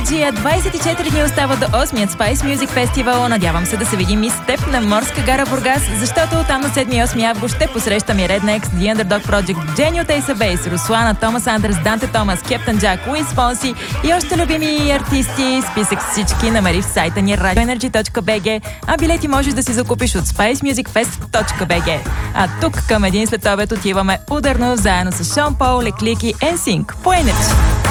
Energy. 24 дни остава до 8-ият Spice Music Festival. Надявам се да се видим и с теб на Морска гара Бургас, защото там на 7 и 8 август ще посрещам и Rednex, The Underdog Project, Jenny от Ace of Base, Руслана, Томас Андерс, Данте Томас, Кептън Джак, Уин Фонси и още любими артисти. Списък с всички намери в сайта ни radioenergy.bg, а билети можеш да си закупиш от spicemusicfest.bg. А тук към един след обед отиваме ударно заедно с Шон Пол, Леклик и NSYNC по Energy.